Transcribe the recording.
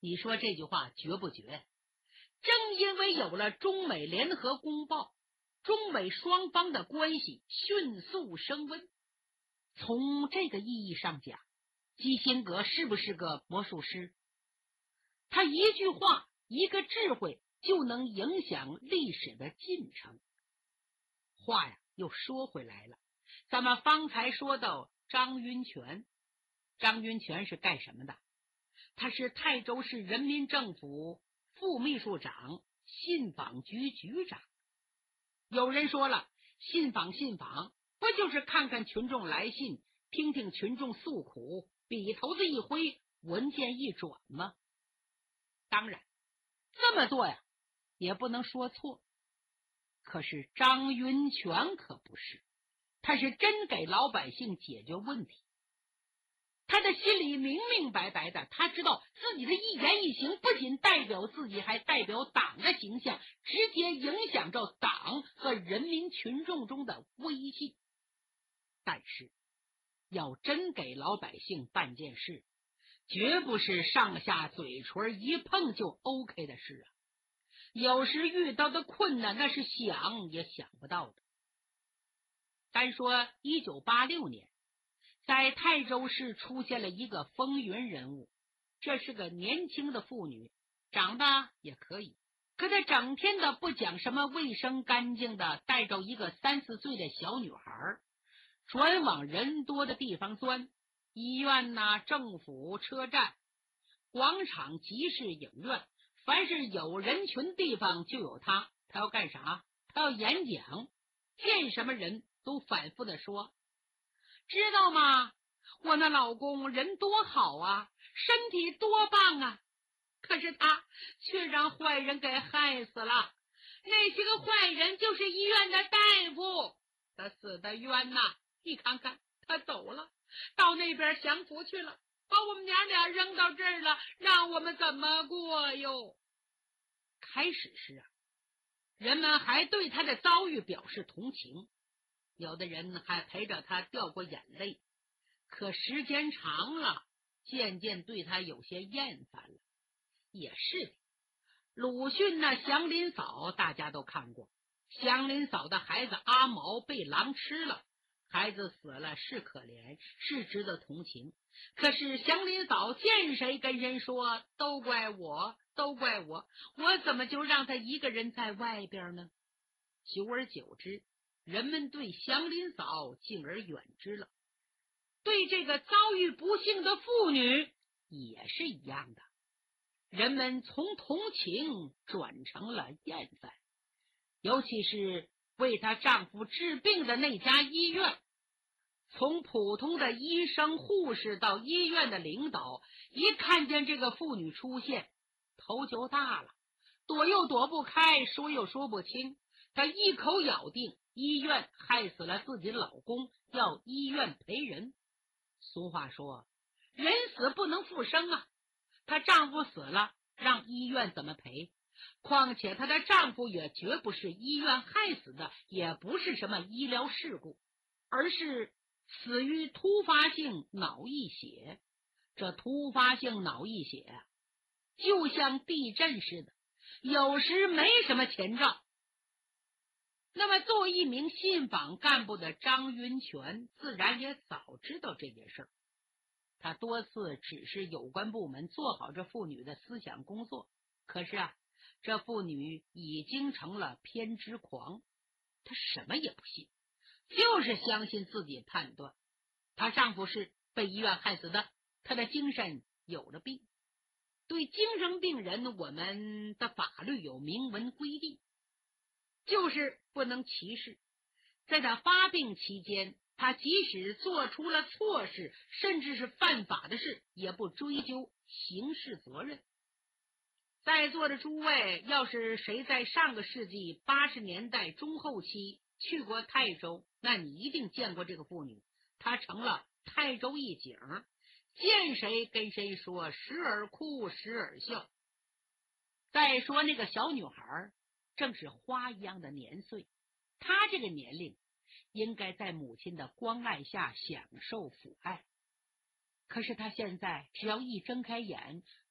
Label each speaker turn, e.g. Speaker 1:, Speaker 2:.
Speaker 1: 你说这句话绝不绝？正因为有了中美联合公报，中美双方的关系迅速升温。从这个意义上讲，基辛格是不是个魔术师？他一句话，一个智慧就能影响历史的进程。话呀，又说回来了，咱们方才说到张云泉，张云泉是干什么的？他是泰州市人民政府副秘书长、信访局局长。有人说了，信访不就是看看群众来信，听听群众诉苦，笔头子一挥，文件一转吗？当然，这么做呀，也不能说错。可是张云泉可不是，他是真给老百姓解决问题。他的心里明明白白的，他知道自己的一言一行不仅代表自己，还代表党的形象，直接影响着党和人民群众中的威信。但是要真给老百姓办件事，绝不是上下嘴唇一碰就 OK 的事啊！有时遇到的困难，那是想也想不到的。单说1986年，在泰州市出现了一个风云人物，这是个年轻的妇女，长得也可以，可她整天的不讲什么卫生干净的，带着一个3、4岁的小女孩，转往人多的地方钻，医院呐、政府、车站、广场、集市、影院，凡是有人群地方就有她。她要干啥？她要演讲，见什么人都反复的说，知道吗？我那老公人多好啊，身体多棒啊，可是他却让坏人给害死了。那些个坏人就是医院的大夫，他死的冤呐！你看看，他走了，到那边享福去了，把我们娘俩扔到这儿了，让我们怎么过哟？开始时啊，人们还对他的遭遇表示同情，有的人还陪着他掉过眼泪，可时间长了，渐渐对他有些厌烦了。也是的，鲁迅那祥林嫂大家都看过，祥林嫂的孩子阿毛被狼吃了，孩子死了是可怜，是值得同情，可是祥林嫂见谁跟人说都怪我，都怪我，我怎么就让他一个人在外边呢？久而久之，人们对祥林嫂敬而远之了，对这个遭遇不幸的妇女也是一样的，人们从同情转成了厌烦。尤其是为她丈夫治病的那家医院，从普通的医生护士到医院的领导，一看见这个妇女出现，头就大了，躲又躲不开，说又说不清。她一口咬定医院害死了自己老公，要医院赔人。俗话说，人死不能复生啊，她丈夫死了，让医院怎么赔？况且她的丈夫也绝不是医院害死的，也不是什么医疗事故，而是死于突发性脑溢血。这突发性脑溢血就像地震似的，有时没什么前兆。那么作为一名信访干部的张云泉自然也早知道这件事儿，他多次指示有关部门做好这妇女的思想工作，可是这妇女已经成了偏执狂，她什么也不信，就是相信自己判断，她丈夫是被医院害死的，她的精神有了病。对精神病人，我们的法律有明文规定，就是不能歧视。在他发病期间，他即使做出了错事，甚至是犯法的事，也不追究刑事责任。在座的诸位，要是谁在上个世纪80年代中后期去过泰州，那你一定见过这个妇女，她成了泰州一景，见谁跟谁说，时而哭时而笑。再说那个小女孩，正是花一样的年岁，她这个年龄应该在母亲的关爱下享受抚爱，可是她现在只要一睁开眼，